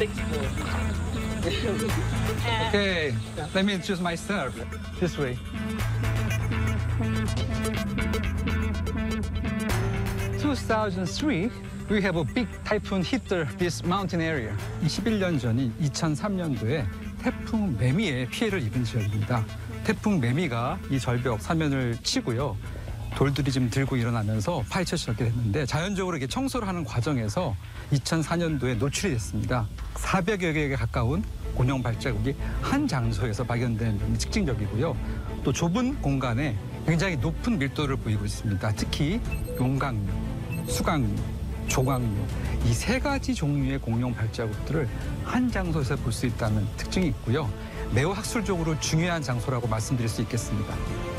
64. Okay, let me introduce myself. This way. 2003, we have a big typhoon hit this mountain area. 21년 전인 2003년도에 태풍 매미에 피해를 입은 지역입니다. 태풍 매미가 이 절벽 사면을 치고요. 돌들이 좀 들고 일어나면서 파헤쳐 지었게 됐는데 자연적으로 이렇게 청소를 하는 과정에서 2004년도에 노출이 됐습니다. 400여 개에 가까운 곤형 발자국이 한 장소에서 발견된 점이 특징적이고요. 또 좁은 공간에 굉장히 높은 밀도를 보이고 있습니다. 특히 용광로, 수광로, 조광로 이 세 가지 종류의 공룡 발자국들을 한 장소에서 볼 수 있다는 특징이 있고요. 매우 학술적으로 중요한 장소라고 말씀드릴 수 있겠습니다.